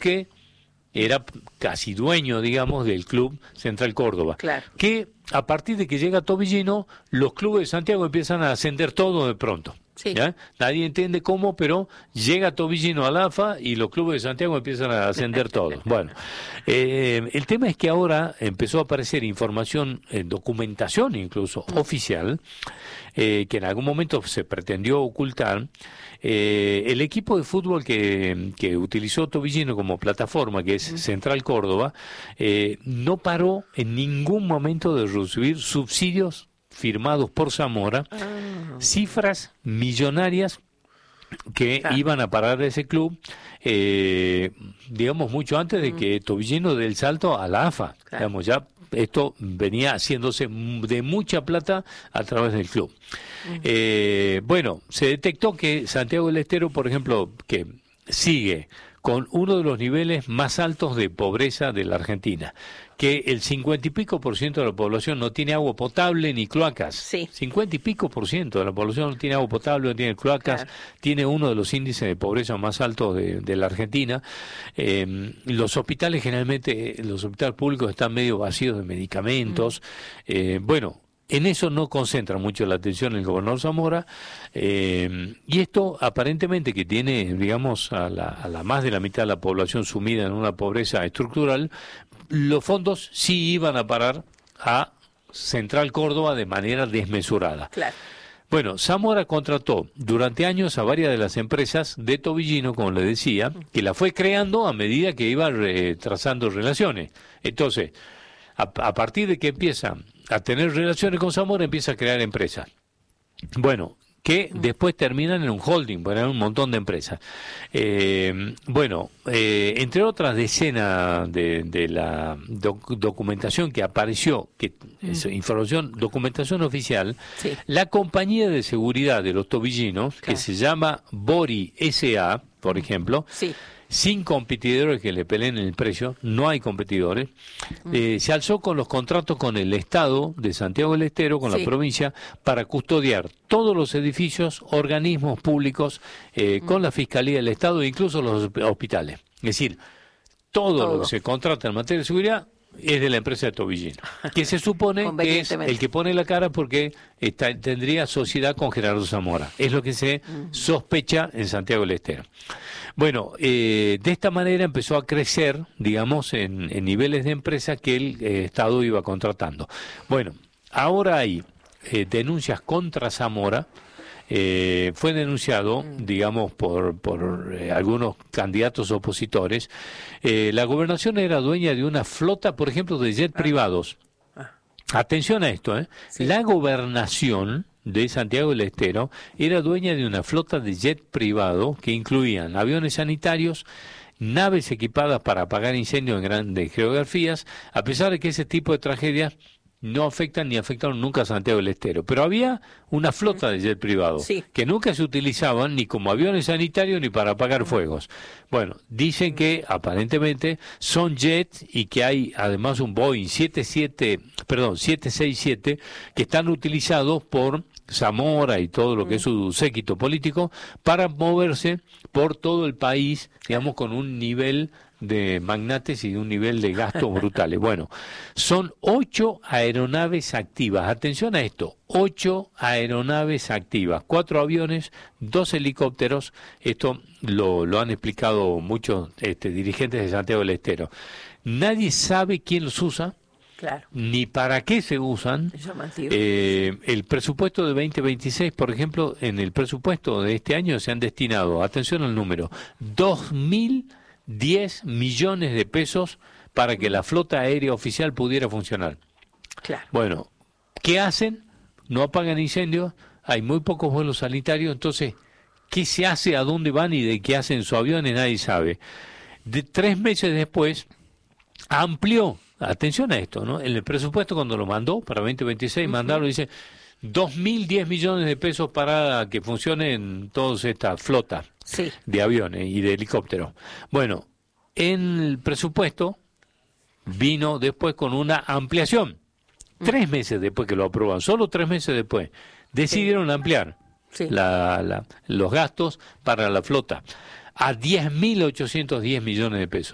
porque era casi dueño, digamos, del club Central Córdoba. Claro. Que a partir de que llega Tobillino, los clubes de Santiago empiezan a ascender todo de pronto. Sí. ¿Ya? Nadie entiende cómo, pero llega Tobillino al AFA y los clubes de Santiago empiezan a ascender todos. Bueno, el tema es que ahora empezó a aparecer información, documentación incluso oficial, que en algún momento se pretendió ocultar. El equipo de fútbol que utilizó Tobillino como plataforma, que es Central Córdoba, no paró en ningún momento de recibir subsidios firmados por Zamora, cifras millonarias que iban a parar a ese club, digamos, mucho antes de que Tobillino dé el salto a la AFA. Digamos, ya esto venía haciéndose de mucha plata a través del club. Bueno, se detectó que Santiago del Estero, por ejemplo, que sigue con uno de los niveles más altos de pobreza de la Argentina, que el 50 y pico % de la población no tiene agua potable ni cloacas. Sí. 50 y pico % de la población no tiene agua potable, no tiene cloacas, tiene uno de los índices de pobreza más altos de la Argentina. Los hospitales generalmente, los hospitales públicos están medio vacíos de medicamentos. Bueno, en eso no concentra mucho la atención el gobernador Zamora, y esto aparentemente que tiene, digamos, a la más de la mitad de la población sumida en una pobreza estructural, los fondos sí iban a parar a Central Córdoba de manera desmesurada. Claro. Bueno, Zamora contrató durante años a varias de las empresas de Tobillino, como le decía, que la fue creando a medida que iba trazando relaciones. Entonces, a partir de que empieza a tener relaciones con Zamora, empieza a crear empresas. Bueno, que después terminan en un holding, bueno, en un montón de empresas. Bueno, entre otras decenas de la documentación que apareció, que es documentación oficial, la compañía de seguridad de los Tobillinos, que se llama Bori S.A., por ejemplo, sin competidores que le peleen el precio, no hay competidores, se alzó con los contratos con el Estado de Santiago del Estero, con la provincia, para custodiar todos los edificios, organismos públicos, con la Fiscalía del Estado e incluso los hospitales. Es decir, todo lo que se contrata en materia de seguridad es de la empresa de Tobillino, que se supone que es el que pone la cara porque tendría sociedad con Gerardo Zamora. Es lo que se sospecha en Santiago del Estero. Bueno, de esta manera empezó a crecer, digamos, en niveles de empresa que el Estado iba contratando. Bueno, ahora hay denuncias contra Zamora. Fue denunciado, digamos, por algunos candidatos opositores. La gobernación era dueña de una flota, por ejemplo, de jet privados. Atención a esto, La gobernación de Santiago del Estero era dueña de una flota de jet privado que incluían aviones sanitarios, naves equipadas para apagar incendios en grandes geografías, a pesar de que ese tipo de tragedias no afectan ni afectaron nunca a Santiago del Estero. Pero había una flota de jet privado que nunca se utilizaban ni como aviones sanitarios ni para apagar fuegos. Bueno, dicen que aparentemente son jets y que hay además un Boeing 767 que están utilizados por Zamora y todo lo que es su séquito político para moverse por todo el país, digamos, con un nivel de magnates y de un nivel de gastos brutales. Bueno, son 8 aeronaves activas. Atención a esto, 8 aeronaves activas, 4 aviones, 2 helicópteros. Esto lo han explicado muchos dirigentes de Santiago del Estero. Nadie sabe quién los usa. Claro. Ni para qué se usan. El presupuesto de 2026, por ejemplo, en el presupuesto de este año se han destinado, atención al número, 2.010 millones de pesos para que la flota aérea oficial pudiera funcionar. Claro. Bueno, ¿qué hacen? No apagan incendios, hay muy pocos vuelos sanitarios, entonces, ¿qué se hace? ¿A dónde van y de qué hacen sus aviones? Nadie sabe. 3 meses después, amplió. Atención a esto, ¿no? En el presupuesto cuando lo mandó para 2026, mandaron, dice 2.010 millones de pesos para que funcionen todas estas flotas de aviones y de helicópteros. Bueno, en el presupuesto vino después con una ampliación. 3 meses después que lo aprobaron, solo 3 meses después, decidieron ampliar los gastos para la flota a 10.810 millones de pesos.